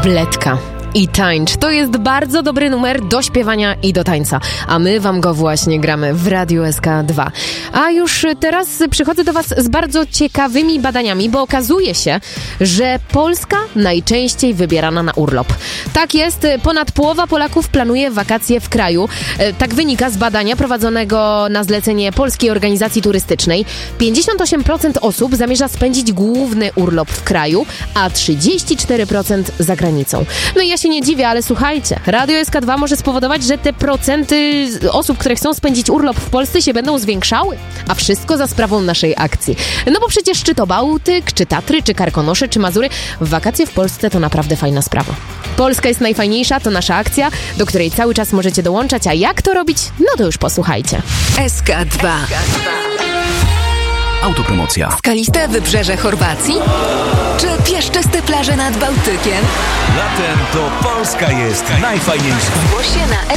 Tabletka i tańcz. To jest bardzo dobry numer do śpiewania i do tańca. A my wam go właśnie gramy w Radiu SK2. A już teraz przychodzę do was z bardzo ciekawymi badaniami, bo okazuje się, że Polska najczęściej wybierana na urlop. Tak jest, ponad połowa Polaków planuje wakacje w kraju. Tak wynika z badania prowadzonego na zlecenie Polskiej Organizacji Turystycznej. 58% osób zamierza spędzić główny urlop w kraju, a 34% za granicą. No i ja się nie dziwię, ale słuchajcie, Radio SK2 może spowodować, że te procenty osób, które chcą spędzić urlop w Polsce się będą zwiększały, a wszystko za sprawą naszej akcji. No bo przecież czy to Bałtyk, czy Tatry, czy Karkonosze, czy Mazury, wakacje w Polsce to naprawdę fajna sprawa. Polska jest najfajniejsza, to nasza akcja, do której cały czas możecie dołączać, a jak to robić? No to już posłuchajcie. SK2. Autopromocja. Skaliste wybrzeże Chorwacji? Czy piaszczyste plaże nad Bałtykiem? Latem to Polska jest najfajniejsza. Zgłoś się na